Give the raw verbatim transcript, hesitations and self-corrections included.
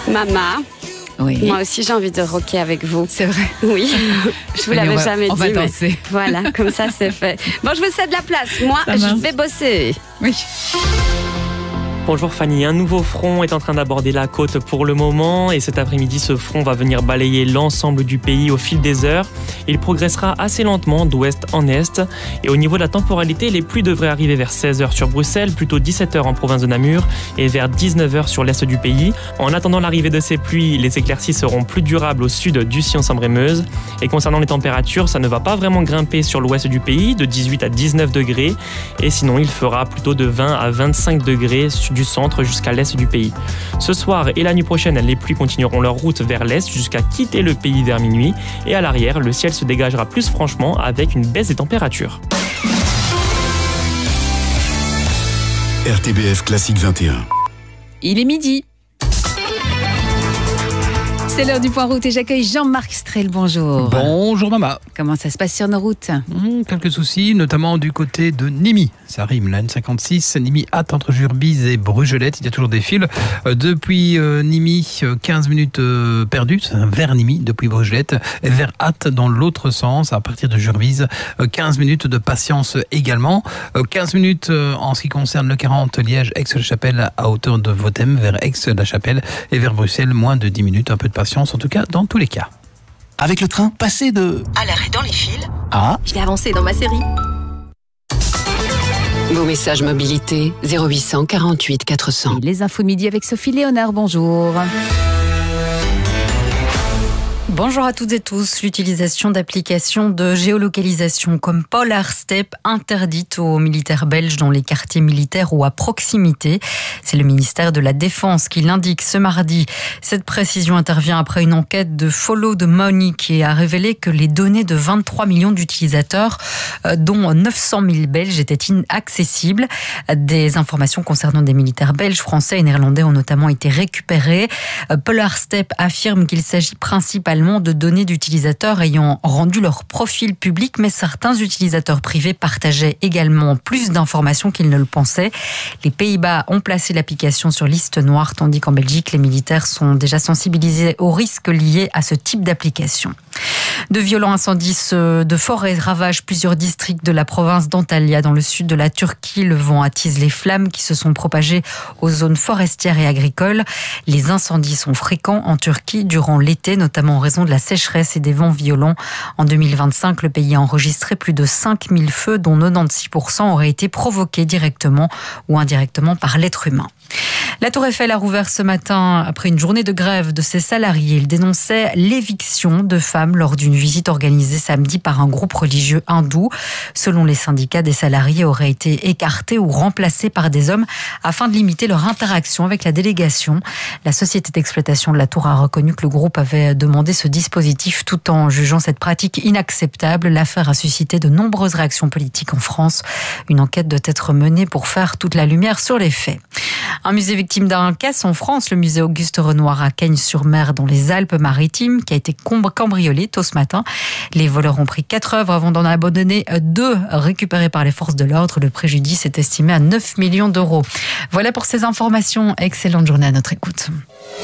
Mama, Oui. moi aussi j'ai envie de rocker avec vous. C'est vrai. Oui, je vous l'avais va, jamais on dit. va mais danser. voilà, comme ça c'est fait. Bon, je vous cède la place. Moi, Ça je marche. vais bosser. Oui. Bonjour Fanny, un nouveau front est en train d'aborder la côte pour le moment et cet après-midi ce front va venir balayer l'ensemble du pays au fil des heures. Il progressera assez lentement d'ouest en est et au niveau de la temporalité, les pluies devraient arriver vers seize heures sur Bruxelles, plutôt dix-sept heures en province de Namur et vers dix-neuf heures sur l'est du pays. En attendant l'arrivée de ces pluies, les éclaircies seront plus durables au sud du Sion-Sambre-et-Meuse et concernant les températures, ça ne va pas vraiment grimper sur l'ouest du pays de dix-huit à dix-neuf degrés et sinon il fera plutôt de vingt à vingt-cinq degrés du centre jusqu'à l'est du pays. Ce soir et la nuit prochaine, les pluies continueront leur route vers l'est jusqu'à quitter le pays vers minuit et à l'arrière, le ciel se dégagera plus franchement avec une baisse des températures. R T B F Classique vingt et un. Il est midi. C'est l'heure du point route et j'accueille Jean-Marc Strel. Bonjour. Bonjour Mama. Comment ça se passe sur nos routes ? Mmh, quelques soucis, notamment du côté de Nimy. Ça rime, la N cinquante-six, Nimy-Hâte entre Jurbise et Brugelette. Il y a toujours des fils. Euh, depuis euh, Nimy, euh, quinze minutes euh, perdues vers Nimy, depuis Brugelette, et vers Hâte dans l'autre sens, à partir de Jurbise. Euh, quinze minutes de patience également. Euh, quinze minutes euh, en ce qui concerne le quarante Liège-Aix-la-Chapelle à hauteur de Votem, vers Aix-la-Chapelle et vers Bruxelles, moins de dix minutes. Un peu de patience, en tout cas, dans tous les cas. Avec le train, passez de... À l'arrêt dans les fils, Ah, je vais avancer dans ma série. Vos messages mobilité zéro huit cent quarante-huit quatre cents. Et les infos de midi avec Sophie Léonard. Bonjour. Bonjour à toutes et tous. L'utilisation d'applications de géolocalisation comme Polar Step interdite aux militaires belges dans les quartiers militaires ou à proximité. C'est le ministère de la Défense qui l'indique ce mardi. Cette précision intervient après une enquête de Follow the Money qui a révélé que les données de vingt-trois millions d'utilisateurs, dont neuf cent mille Belges, étaient inaccessibles. Des informations concernant des militaires belges, français et néerlandais ont notamment été récupérées. Polar Step affirme qu'il s'agit principalement de données d'utilisateurs ayant rendu leur profil public, mais certains utilisateurs privés partageaient également plus d'informations qu'ils ne le pensaient. Les Pays-Bas ont placé l'application sur liste noire, tandis qu'en Belgique, les militaires sont déjà sensibilisés aux risques liés à ce type d'application. De violents incendies de forêt ravagent plusieurs districts de la province d'Antalya dans le sud de la Turquie. Le vent attise les flammes qui se sont propagées aux zones forestières et agricoles. Les incendies sont fréquents en Turquie durant l'été, notamment en raison de la sécheresse et des vents violents. En deux mille vingt-cinq, le pays a enregistré plus de cinq mille feux dont quatre-vingt-seize pour cent auraient été provoqués directement ou indirectement par l'être humain. La Tour Eiffel a rouvert ce matin après une journée de grève de ses salariés. Ils dénonçaient l'éviction de femmes lors d'une visite organisée samedi par un groupe religieux hindou. Selon les syndicats, des salariés auraient été écartés ou remplacés par des hommes afin de limiter leur interaction avec la délégation. La société d'exploitation de la Tour a reconnu que le groupe avait demandé ce dispositif tout en jugeant cette pratique inacceptable. L'affaire a suscité de nombreuses réactions politiques en France. Une enquête doit être menée pour faire toute la lumière sur les faits. Un musée victime d'un casse en France, le musée Auguste Renoir à Cagnes-sur-Mer dans les Alpes-Maritimes, qui a été cambriolé tôt ce matin. Les voleurs ont pris quatre œuvres avant d'en abandonner deux récupérées par les forces de l'ordre. Le préjudice est estimé à neuf millions d'euros. Voilà pour ces informations. Excellente journée à notre écoute.